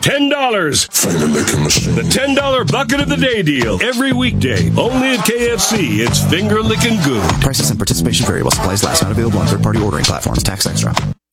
$10. Finger licking machine. The $10 bucket of the day deal. Every weekday. Only at KFC. It's finger licking good. Prices and participation vary while supplies last. Not available on third-party ordering platforms. Tax extra.